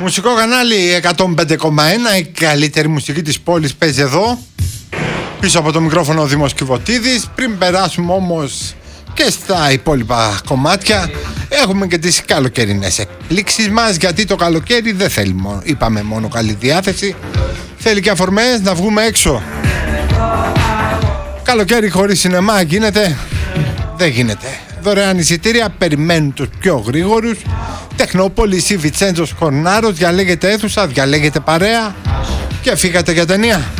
μουσικό κανάλι 105,1. Η καλύτερη μουσική της πόλης παίζει εδώ. Πίσω από το μικρόφωνο ο Δήμος Κιβωτίδης. Πριν περάσουμε όμως και στα υπόλοιπα κομμάτια, έχουμε και τις καλοκαιρινές εκπλήξεις μας. Γιατί το καλοκαίρι δεν θέλει είπαμε μόνο καλή διάθεση, θέλει και αφορμές να βγούμε έξω. Καλοκαίρι χωρίς σινεμά γίνεται? Δεν γίνεται. Δωρεάν εισιτήρια περιμένουν τους πιο γρήγορους. Τεχνόπολης ή Βιτσέντζος Κορνάρος. Διαλέγετε αίθουσα, διαλέγετε παρέα και φύγατε για ταινία.